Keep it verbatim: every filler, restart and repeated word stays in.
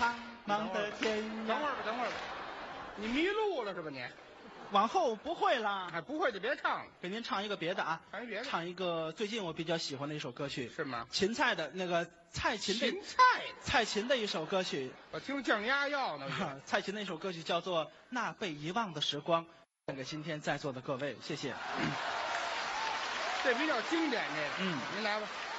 苍茫的天涯。 等会儿吧，等会儿吧，你迷路了是吧你？ 往后不会啦， 哎，不会就别唱了， 给您唱一个别的啊， 唱一别的， 唱一个最近我比较喜欢的一首歌曲， 是吗？ 芹菜的那个蔡琴的芹菜， 蔡琴的一首歌曲， 我听降压药呢。 蔡琴的一首歌曲叫做《那被遗忘的时光》，献给今天在座的各位，谢谢。 这比较经典，这个， 嗯， 您来吧。